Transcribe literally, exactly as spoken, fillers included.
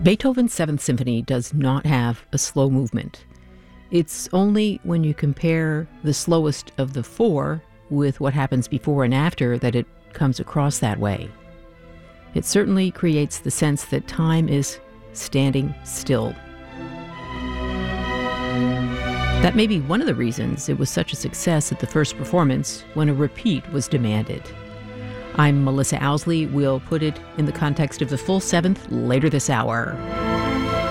Beethoven's Seventh Symphony does not have a slow movement. It's only when you compare the slowest of the four with what happens before and after that it comes across that way. It certainly creates the sense that time is standing still. That may be one of the reasons it was such a success at the first performance when a repeat was demanded. I'm Melissa Owsley. We'll put it in the context of the full seventh later this hour.